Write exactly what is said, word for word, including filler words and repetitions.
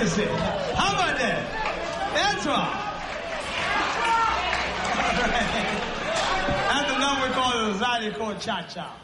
mercy. How about that? That's right. All right. That's the number we call it, Zydeco Cha-Cha.